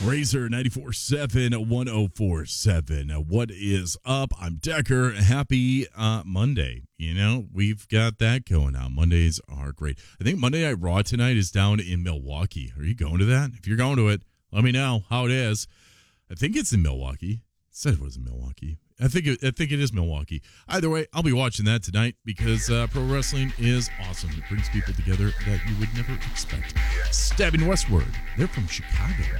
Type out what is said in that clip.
Razor 94.7, 104.7. What is up? I'm Decker. Happy Monday. You know, we've got that going on. Mondays are great. I think Monday Night Raw tonight is down in Milwaukee. Are you going to that? If you're going to it, let me know how it is. I think it's in Milwaukee. It said it was in Milwaukee. I think it is Milwaukee. Either way, I'll be watching that tonight because pro wrestling is awesome. It brings people together that you would never expect. Stabbing Westward. They're from Chicago.